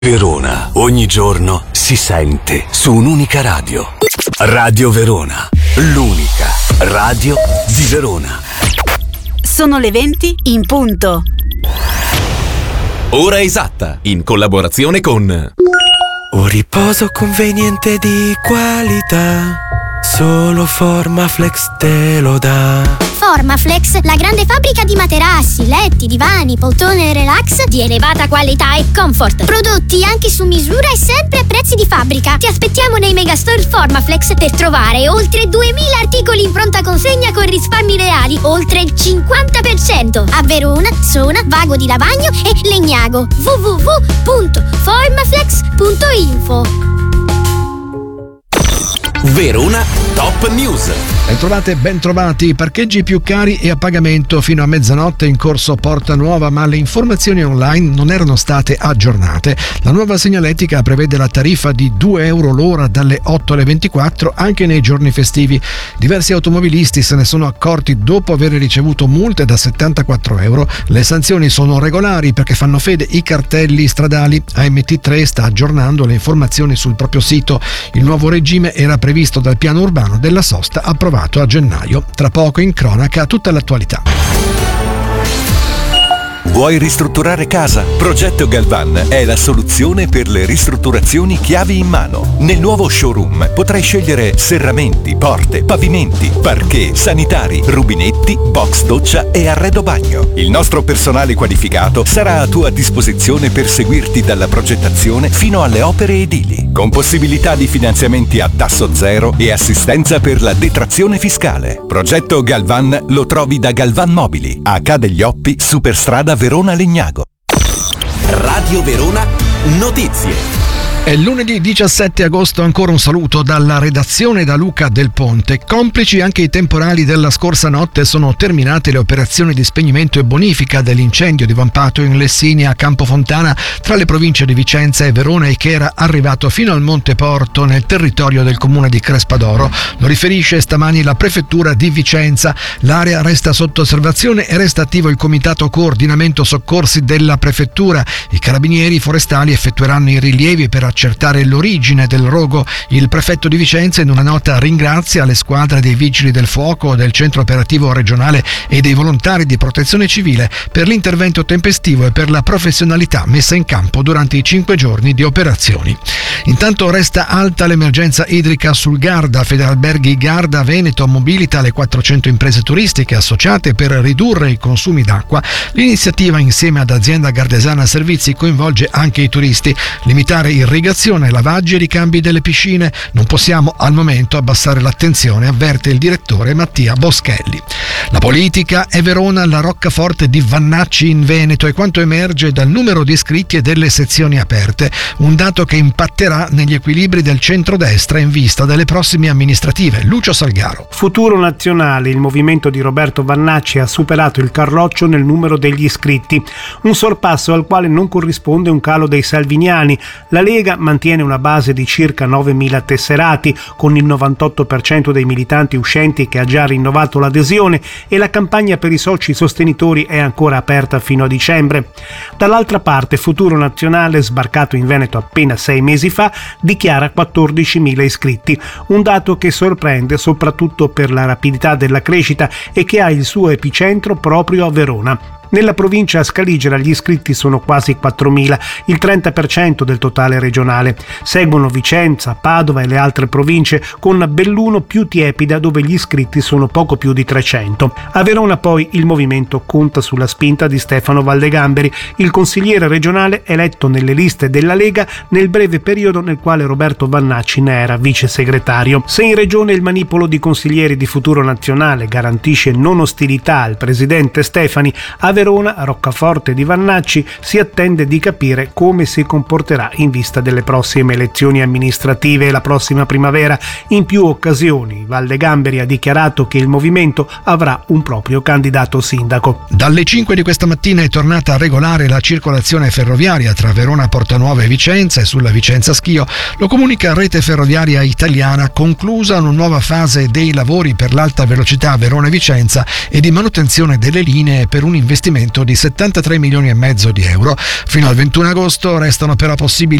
Verona, ogni giorno si sente su un'unica radio. Radio Verona, l'unica radio di Verona. Sono le 20 in punto. Ora esatta, in collaborazione con Un riposo conveniente di qualità, solo Formaflex te lo dà. Formaflex, la grande fabbrica di materassi, letti, divani, poltrone relax di elevata qualità e comfort. Prodotti anche su misura e sempre a prezzi di fabbrica. Ti aspettiamo nei megastore Formaflex per trovare oltre 2000 articoli in pronta consegna con risparmi reali, oltre il 50%. A Verona, Sona, Vago di Lavagno e Legnago. www.formaflex.info. Verona Top News. Bentrovati. Parcheggi più cari e a pagamento fino a mezzanotte in corso Porta Nuova, ma le informazioni online non erano state aggiornate. La nuova segnaletica prevede la tariffa di €2 l'ora dalle 8 alle 24 anche nei giorni festivi. Diversi automobilisti se ne sono accorti dopo aver ricevuto multe da €74. Le sanzioni sono regolari perché fanno fede i cartelli stradali. AMT3 sta aggiornando le informazioni sul proprio sito. Il nuovo regime era previsto dal piano urbano della sosta approvato a gennaio. Tra poco in cronaca tutta l'attualità. Vuoi ristrutturare casa? Progetto Galvan è la soluzione per le ristrutturazioni chiavi in mano. Nel nuovo showroom potrai scegliere serramenti, porte, pavimenti, parquet, sanitari, rubinetti, box doccia e arredo bagno. Il nostro personale qualificato sarà a tua disposizione per seguirti dalla progettazione fino alle opere edili, con possibilità di finanziamenti a tasso zero e assistenza per la detrazione fiscale. Progetto Galvan lo trovi da Galvan Mobili, a Ca' degli Oppi, Superstrada Verona Legnago. Radio Verona Notizie. È lunedì 17 agosto, ancora un saluto dalla redazione da Luca Del Ponte. Complici anche i temporali della scorsa notte, sono terminate le operazioni di spegnimento e bonifica dell'incendio divampato in Lessinia a Campofontana tra le province di Vicenza e Verona e che era arrivato fino al Monte Porto nel territorio del comune di Crespadoro. Lo riferisce stamani la prefettura di Vicenza. L'area resta sotto osservazione e resta attivo il comitato coordinamento soccorsi della prefettura. I carabinieri forestali effettueranno i rilievi per accertare l'origine del rogo. Il prefetto di Vicenza in una nota ringrazia le squadre dei vigili del fuoco, del centro operativo regionale e dei volontari di protezione civile per l'intervento tempestivo e per la professionalità messa in campo durante i 5 giorni di operazioni. Intanto resta alta l'emergenza idrica sul Garda. Federalberghi Garda Veneto mobilita le 400 imprese turistiche associate per ridurre i consumi d'acqua. L'iniziativa insieme ad azienda Gardesana Servizi coinvolge anche i turisti. Limitare irrigazione, lavaggi e ricambi delle piscine. Non possiamo al momento abbassare l'attenzione, avverte il direttore Mattia Boschelli. La politica è Verona, la roccaforte di Vannacci in Veneto e quanto emerge dal numero di iscritti e delle sezioni aperte. Un dato che impatterà negli equilibri del centrodestra in vista delle prossime amministrative. Lucio Salgaro. Futuro Nazionale, il movimento di Roberto Vannacci ha superato il Carroccio nel numero degli iscritti, un sorpasso al quale non corrisponde un calo dei salviniani. La Lega mantiene una base di circa 9.000 tesserati, con il 98% dei militanti uscenti che ha già rinnovato l'adesione, e la campagna per i soci sostenitori è ancora aperta fino a dicembre. Dall'altra parte, Futuro Nazionale, sbarcato in Veneto appena 6 mesi fa, dichiara 14.000 iscritti, un dato che sorprende soprattutto per la rapidità della crescita e che ha il suo epicentro proprio a Verona. Nella provincia scaligera gli iscritti sono quasi 4.000, il 30% del totale regionale. Seguono Vicenza, Padova e le altre province, con Belluno più tiepida dove gli iscritti sono poco più di 300. A Verona poi il movimento conta sulla spinta di Stefano Valdegamberi, il consigliere regionale eletto nelle liste della Lega nel breve periodo nel quale Roberto Vannacci ne era vice segretario. Se in regione il manipolo di consiglieri di Futuro Nazionale garantisce non ostilità al presidente Stefani, a Verona, roccaforte di Vannacci, si attende di capire come si comporterà in vista delle prossime elezioni amministrative la prossima primavera. In più occasioni Valdegamberi ha dichiarato che il movimento avrà un proprio candidato sindaco. Dalle 5 di questa mattina è tornata regolare la circolazione ferroviaria tra Verona, Portanuova e Vicenza e sulla Vicenza Schio. Lo comunica Rete Ferroviaria Italiana, conclusa una nuova fase dei lavori per l'alta velocità Verona e Vicenza e di manutenzione delle linee per un investimento investimento di 73 milioni e mezzo di euro. Fino al 21 agosto restano però possibili